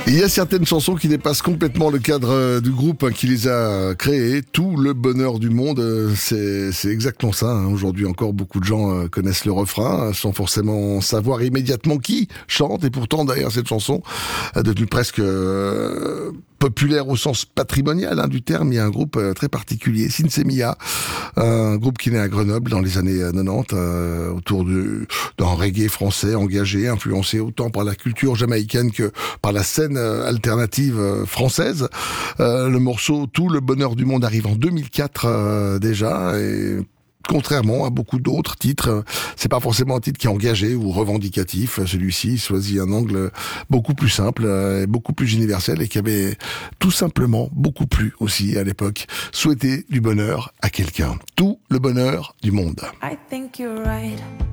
Et il y a certaines chansons qui dépassent complètement le cadre du groupe qui les a créées. Tout le bonheur du monde, c'est exactement ça. Aujourd'hui encore, beaucoup de gens connaissent le refrain sans forcément savoir immédiatement qui chante. Et pourtant, derrière cette chanson, devenue presque populaire au sens patrimonial du terme, il y a un groupe très particulier, Sinsémia, un groupe qui naît à Grenoble dans les années 90, autour d'un reggae français engagé, influencé autant par la culture jamaïcaine que par la scène alternative française. Le morceau Tout le bonheur du monde arrive en 2004 déjà, et contrairement à beaucoup d'autres titres, c'est pas forcément un titre qui est engagé ou revendicatif. Celui-ci choisit un angle beaucoup plus simple et beaucoup plus universel, et qui avait tout simplement beaucoup plu aussi à l'époque. Souhaiter du bonheur à quelqu'un. Tout le bonheur du monde. I think you're right.